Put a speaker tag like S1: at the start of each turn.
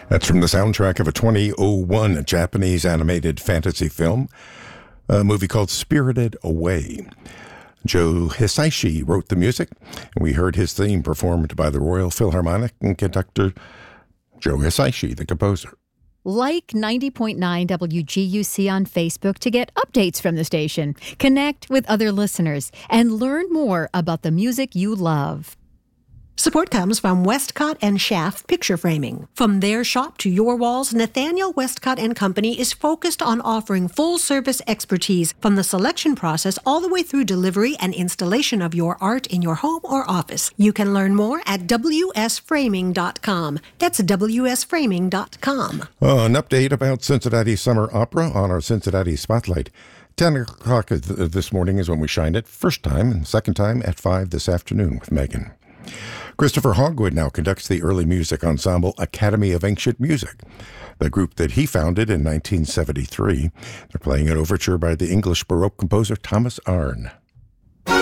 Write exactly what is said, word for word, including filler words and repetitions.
S1: That's from the soundtrack of a twenty oh one Japanese animated fantasy film, a movie called Spirited Away. Joe Hisaishi wrote the music, and we heard his theme performed by the Royal Philharmonic and conductor Joe Hisaishi, the composer.
S2: Like ninety point nine W G U C on Facebook to get updates from the station, connect with other listeners, and learn more about the music you love.
S3: Support comes from Westcott and Schaff Picture Framing. From their shop to your walls, Nathaniel Westcott and Company is focused on offering full-service expertise from the selection process all the way through delivery and installation of your art in your home or office. You can learn more at w s framing dot com. That's w s framing dot com.
S1: Uh, an update about Cincinnati Summer Opera on our Cincinnati Spotlight. ten o'clock this morning is when we shine it. First time and second time at five this afternoon with Megan. Christopher Hogwood now conducts the early music ensemble Academy of Ancient Music, the group that he founded in nineteen seventy-three. They're playing an overture by the English Baroque composer Thomas Arne.